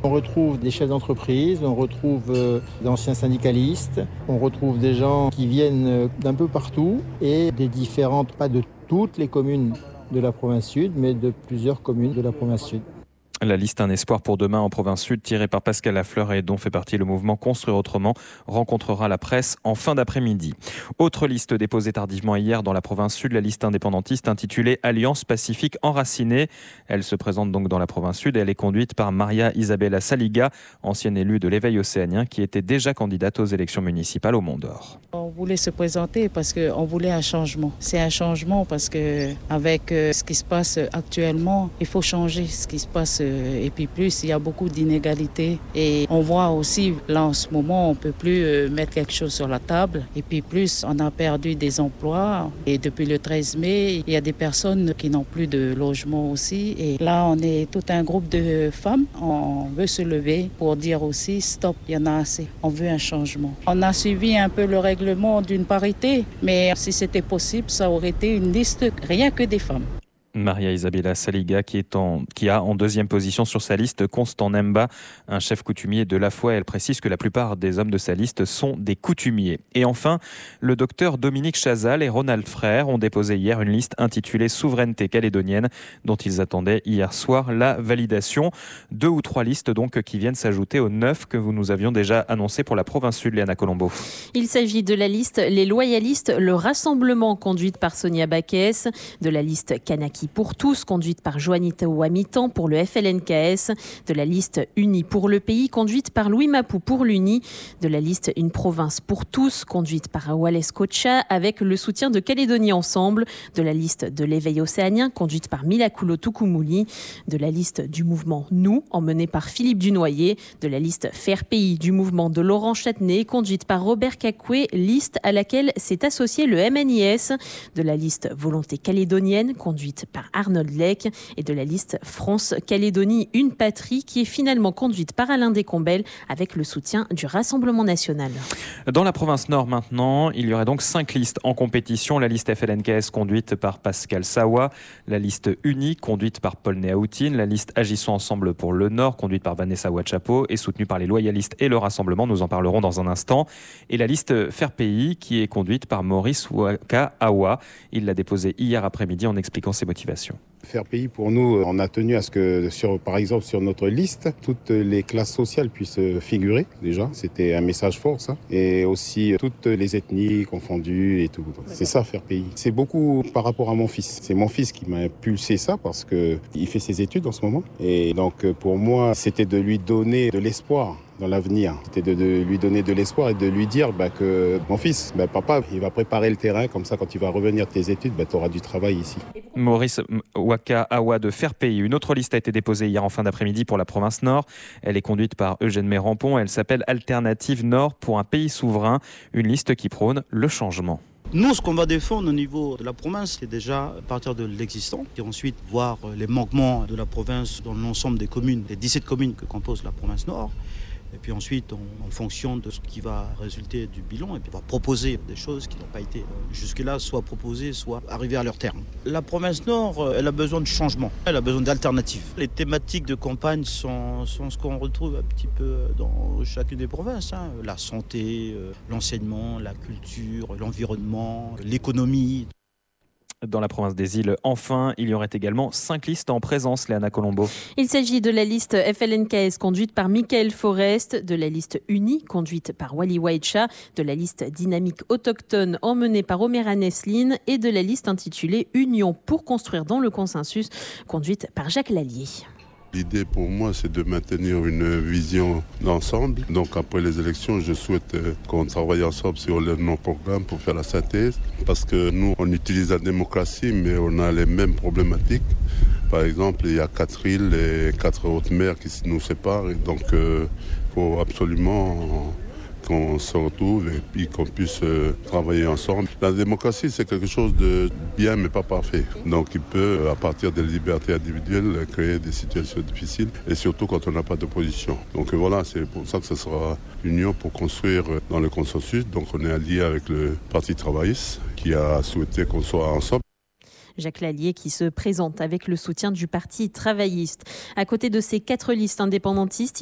On retrouve des chefs d'entreprise, on retrouve d'anciens syndicalistes, on retrouve des gens qui viennent d'un peu partout et des différentes, pas de toutes les communes de la province sud, mais de plusieurs communes de la province sud. La liste Un espoir pour demain en province sud, tirée par Pascal Lafleur et dont fait partie le mouvement Construire autrement, rencontrera la presse en fin d'après-midi. Autre liste déposée tardivement hier dans la province sud, la liste indépendantiste intitulée Alliance Pacifique Enracinée. Elle se présente donc dans la province sud et elle est conduite par Maria Isabella Saliga, ancienne élue de l'Éveil océanien qui était déjà candidate aux élections municipales au Mont-d'Or. On voulait se présenter parce qu'on voulait un changement. C'est un changement parce qu'avec ce qui se passe actuellement, il faut changer ce qui se passe. Et puis plus, il y a beaucoup d'inégalités. Et on voit aussi, là en ce moment, on ne peut plus mettre quelque chose sur la table. Et puis plus, on a perdu des emplois. Et depuis le 13 mai, il y a des personnes qui n'ont plus de logement aussi. Et là, on est tout un groupe de femmes. On veut se lever pour dire aussi, stop, il y en a assez. On veut un changement. On a suivi un peu le règlement d'une parité. Mais si c'était possible, ça aurait été une liste rien que des femmes. Maria Isabella Saliga qui a en deuxième position sur sa liste Constant Nemba, un chef coutumier de la foi. Elle précise que la plupart des hommes de sa liste sont des coutumiers. Et enfin, le docteur Dominique Chazal et Ronald Frère ont déposé hier une liste intitulée Souveraineté calédonienne dont ils attendaient hier soir la validation. 2 ou 3 listes donc qui viennent s'ajouter aux 9 que nous avions déjà annoncées pour la province sud, Léana Colombo. Il s'agit de la liste Les Loyalistes, le Rassemblement conduite par Sonia Baquès, de la liste Kanaki pour tous, conduite par Joanita Ouamitan pour le FLNKS, de la liste Unis pour le pays, conduite par Louis Mapou pour l'Uni, de la liste Une province pour tous, conduite par Wallace Kocha, avec le soutien de Calédonie Ensemble, de la liste de l'Éveil océanien, conduite par Milakulo Tukumuli, de la liste du mouvement Nous, emmenée par Philippe Dunoyer, de la liste Faire Pays du mouvement de Laurent Châtenay, conduite par Robert Cacoué, liste à laquelle s'est associé le MNIS, de la liste Volonté calédonienne, conduite par Arnold Lec, et de la liste France-Calédonie Une Patrie, qui est finalement conduite par Alain Descombelles avec le soutien du Rassemblement national. Dans la province nord maintenant, il y aurait donc 5 listes en compétition. La liste FLNKS conduite par Pascal Sawa, la liste Unie conduite par Paul Néaoutine, la liste Agissons Ensemble pour le Nord conduite par Vanessa Ouachapo et soutenue par les Loyalistes et le Rassemblement, nous en parlerons dans un instant, et la liste Faire Pays qui est conduite par Maurice Waka-Awa. Il l'a déposée hier après-midi en expliquant ses motivations. Faire Pays, pour nous, on a tenu à ce que, par exemple, sur notre liste, toutes les classes sociales puissent figurer, déjà. C'était un message fort, ça. Et aussi, toutes les ethnies confondues et tout. C'est ça, Faire Pays. C'est beaucoup par rapport à mon fils. C'est mon fils qui m'a impulsé ça parce qu'il fait ses études en ce moment. Et donc, pour moi, c'était de lui donner de l'espoir dans l'avenir. C'était de lui donner de l'espoir et de lui dire que mon fils, papa, il va préparer le terrain, comme ça quand tu vas revenir de tes études, tu auras du travail ici. Maurice Waka-Awa de Faire Pays. Une autre liste a été déposée hier en fin d'après-midi pour la province Nord. Elle est conduite par Eugène Mérampon. Elle s'appelle Alternative Nord pour un pays souverain. Une liste qui prône le changement. Nous, ce qu'on va défendre au niveau de la province, c'est déjà partir de l'existant et ensuite voir les manquements de la province dans l'ensemble des communes, les 17 communes que compose la province Nord. Et puis ensuite, en fonction de ce qui va résulter du bilan, et puis on va proposer des choses qui n'ont pas été jusque-là soit proposées, soit arrivées à leur terme. La province Nord, elle a besoin de changement, elle a besoin d'alternatives. Les thématiques de campagne sont ce qu'on retrouve un petit peu dans chacune des provinces. La santé, l'enseignement, la culture, l'environnement, l'économie. Dans la province des îles, enfin, il y aurait également 5 listes en présence, Léana Colombo. Il s'agit de la liste FLNKS conduite par Michael Forest, de la liste Unie conduite par Wali Waïcha, de la liste Dynamique Autochtone emmenée par Omera Nesline et de la liste intitulée Union pour construire dans le consensus conduite par Jacques Lallier. L'idée pour moi, c'est de maintenir une vision d'ensemble. Donc après les élections, je souhaite qu'on travaille ensemble sur nos programmes pour faire la synthèse. Parce que nous, on utilise la démocratie, mais on a les mêmes problématiques. Par exemple, il y a 4 îles et 4 hautes mers qui nous séparent. Et donc, il faut absolument qu'on se retrouve et puis qu'on puisse travailler ensemble. La démocratie, c'est quelque chose de bien mais pas parfait. Donc il peut, à partir des libertés individuelles, créer des situations difficiles et surtout quand on n'a pas d'opposition. Donc voilà, c'est pour ça que ce sera l'union pour construire dans le consensus. Donc on est allié avec le Parti travailliste qui a souhaité qu'on soit ensemble. Jacques Lallier qui se présente avec le soutien du Parti travailliste. À côté de ces 4 listes indépendantistes,